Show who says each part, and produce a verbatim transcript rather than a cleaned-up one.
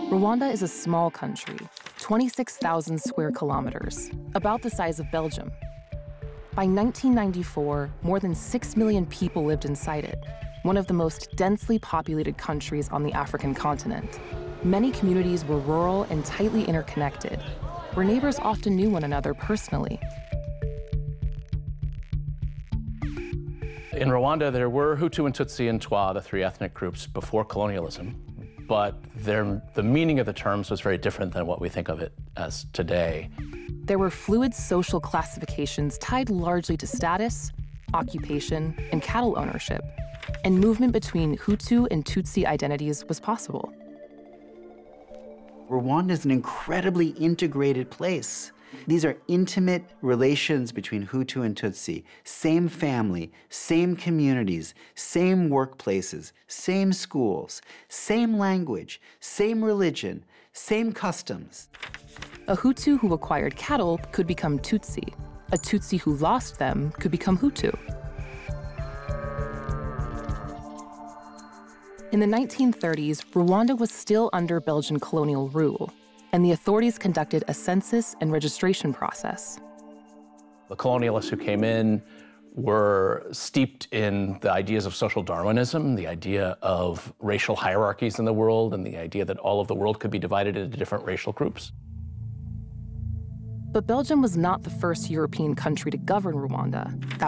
Speaker 1: Rwanda is a small country, twenty-six thousand square kilometers, about the size of Belgium. By nineteen ninety-four, more than six million people lived inside it, one of the most densely populated countries on the African continent. Many communities were rural and tightly interconnected, where neighbors often knew one another personally.
Speaker 2: In Rwanda, there were Hutu and Tutsi and Twa, the three ethnic groups, before colonialism, but their, the meaning of the terms was very different than what we think of it as today.
Speaker 1: There were fluid social classifications tied largely to status, occupation, and cattle ownership, and movement between Hutu and Tutsi identities was possible.
Speaker 3: Rwanda is an incredibly integrated place. These are intimate relations between Hutu and Tutsi, same family, same communities, same workplaces, same schools, same language, same religion, same customs.
Speaker 1: A Hutu who acquired cattle could become Tutsi. A Tutsi who lost them could become Hutu. In the nineteen thirties, Rwanda was still under Belgian colonial rule, and the authorities conducted a census and registration process.
Speaker 2: The colonialists who came in were steeped in the ideas of social Darwinism, the idea of racial hierarchies in the world, and the idea that all of the world could be divided into different racial groups.
Speaker 1: But Belgium was not the first European country to govern Rwanda. That